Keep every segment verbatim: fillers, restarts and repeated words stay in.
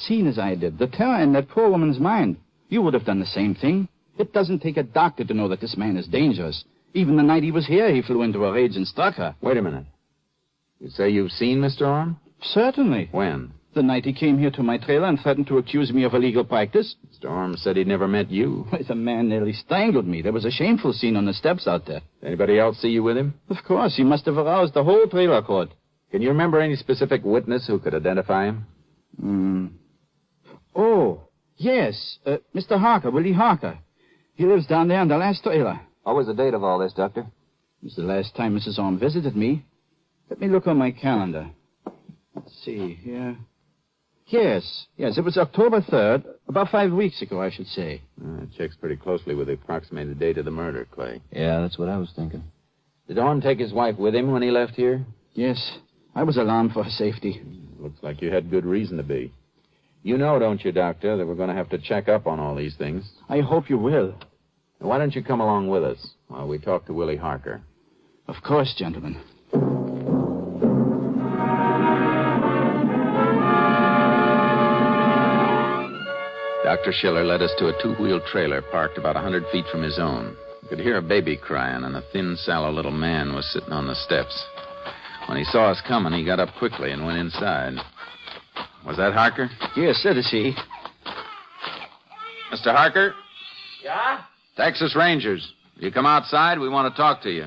seen as I did, the terror in that poor woman's mind, you would have done the same thing. It doesn't take a doctor to know that this man is dangerous. Even the night he was here, he flew into a rage and struck her. Wait a minute. You say you've seen Mister Orme? Certainly. When? The night he came here to my trailer and threatened to accuse me of illegal practice. Mister Orme said he'd never met you. Why, the man nearly strangled me. There was a shameful scene on the steps out there. Anybody else see you with him? Of course. He must have aroused the whole trailer court. Can you remember any specific witness who could identify him? Hmm. Oh, yes. Uh, Mister Harker, Willie Harker. He lives down there in the last trailer. What was the date of all this, Doctor? It was the last time Missus Orme visited me. Let me look on my calendar. Let's see here. Yes, yes, it was October third, about five weeks ago, I should say. Uh, it checks pretty closely with the approximated date of the murder, Clay. Yeah, that's what I was thinking. Did Orme take his wife with him when he left here? Yes, I was alarmed for her safety. Looks like you had good reason to be. You know, don't you, Doctor, that we're going to have to check up on all these things? I hope you will. Why don't you come along with us while we talk to Willie Harker? Of course, gentlemen. Doctor Schiller led us to a two-wheel trailer parked about a hundred feet from his own. You could hear a baby crying, and a thin, sallow little man was sitting on the steps. When he saw us coming, he got up quickly and went inside. Was that Harker? Yes, that is he. Mister Harker? Yeah? Texas Rangers. You come outside, we want to talk to you.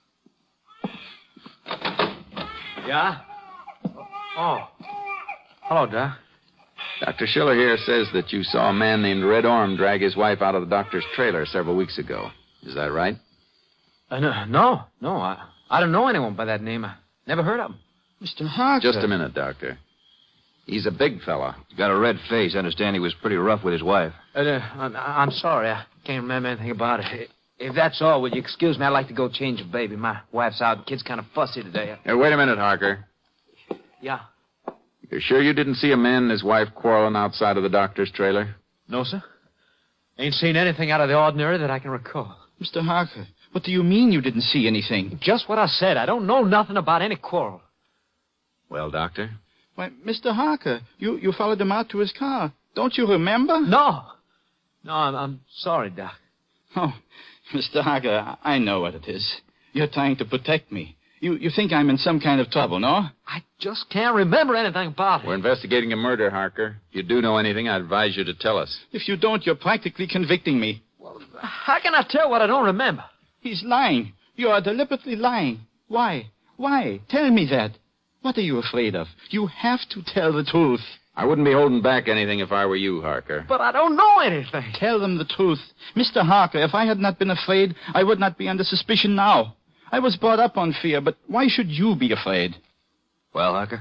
Yeah? Oh. Hello, Doc. Doctor Schiller here says that you saw a man named Red Orme drag his wife out of the doctor's trailer several weeks ago. Is that right? Uh, no, no, no. I, I don't know anyone by that name. I never heard of him. Mister Harker. Just a minute, Doctor. He's a big fella. He's got a red face. I understand he was pretty rough with his wife. Uh, uh, I'm, I'm sorry. I can't remember anything about it. If that's all, will you excuse me? I'd like to go change the baby. My wife's out. The kid's kind of fussy today. Hey, wait a minute, Harker. Yeah. You're sure you didn't see a man and his wife quarreling outside of the doctor's trailer? No, sir. Ain't seen anything out of the ordinary that I can recall. Mister Harker, what do you mean you didn't see anything? Just what I said. I don't know nothing about any quarrel. Well, Doctor? Why, Mister Harker, you, you followed him out to his car. Don't you remember? No. No, I'm, I'm sorry, Doc. Oh, Mister Harker, I know what it is. You're trying to protect me. You you think I'm in some kind of trouble, no? I just can't remember anything about it. We're investigating a murder, Harker. If you do know anything, I advise you to tell us. If you don't, you're practically convicting me. Well, how can I tell what I don't remember? He's lying. You are deliberately lying. Why? Why? Tell me that. What are you afraid of? You have to tell the truth. I wouldn't be holding back anything if I were you, Harker. But I don't know anything. Tell them the truth. Mister Harker, if I had not been afraid, I would not be under suspicion now. I was brought up on fear, but why should you be afraid? Well, Harker?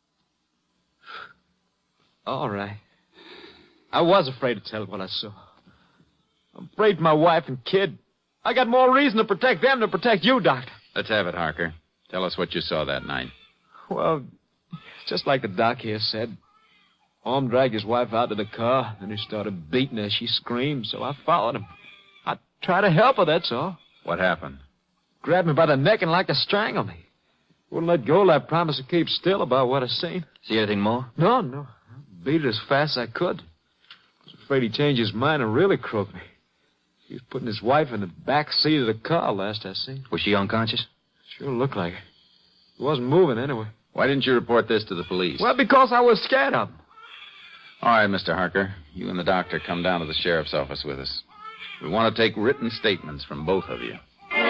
All right. I was afraid to tell what I saw. I'm afraid for my wife and kid. I got more reason to protect them than to protect you, Doctor. Let's have it, Harker. Tell us what you saw that night. Well, just like the doc here said, Orme dragged his wife out to the car, then he started beating her. She screamed, so I followed him. I tried to help her, that's all. What happened? Grabbed me by the neck and like to strangle me. Wouldn't let go. I promised to keep still about what I seen. See anything more? No, no. I beat it as fast as I could. I was afraid he'd change his mind and really croak me. He was putting his wife in the back seat of the car last I seen. Was she unconscious? Sure looked like it. She wasn't moving anyway. Why didn't you report this to the police? Well, because I was scared of him. All right, Mister Harker. You and the doctor come down to the sheriff's office with us. We want to take written statements from both of you.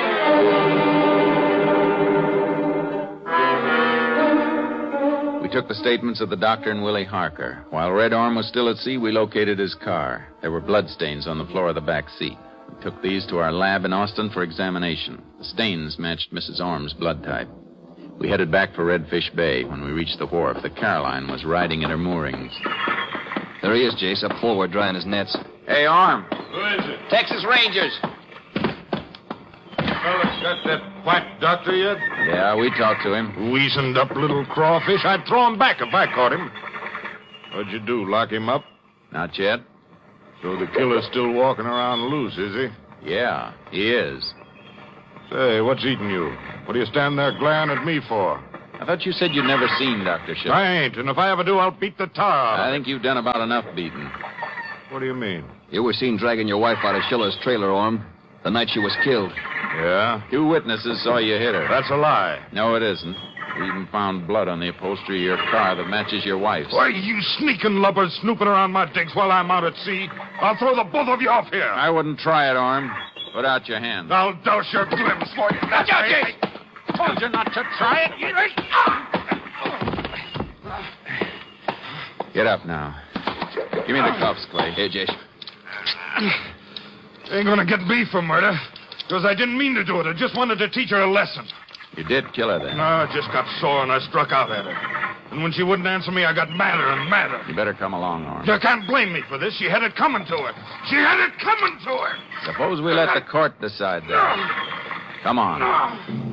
We took the statements of the doctor and Willie Harker. While Red Orme was still at sea, we located his car. There were bloodstains on the floor of the back seat. We took these to our lab in Austin for examination. The stains matched Missus Orme's blood type. We headed back for Redfish Bay. When we reached the wharf, the Caroline was riding at her moorings. There he is, Jace, up forward drying his nets. Hey, Orme. Who is it? Texas Rangers. Fella's got that quack doctor yet? Yeah, we talked to him. Weazened up little crawfish. I'd throw him back if I caught him. What'd you do, lock him up? Not yet. So the killer's still walking around loose, is he? Yeah, he is. Say, what's eating you? What are you standing there glaring at me for? I thought you said you'd never seen Doctor Ship. I ain't, and if I ever do, I'll beat the tar out of I it. think you've done about enough beating. What do you mean? You were seen dragging your wife out of Schiller's trailer, Orm, the night she was killed. Yeah? Two witnesses saw you hit her. That's a lie. No, it isn't. We even found blood on the upholstery of your car that matches your wife's. Why, you sneaking lubbers snooping around my digs while I'm out at sea. I'll throw the both of you off here. I wouldn't try it, Orm. Put out your hand. I'll douse your glimpse for you. That's right. Told you not to try it. Get up now. Give me the cuffs, Clay. Here, Jace. Ain't gonna get me for murder. Because I didn't mean to do it. I just wanted to teach her a lesson. You did kill her then. No, I just got sore and I struck out at her. And when she wouldn't answer me, I got madder and madder. You better come along, Orm. You can't blame me for this. She had it coming to her. She had it coming to her. Suppose we let the court decide that. Come on.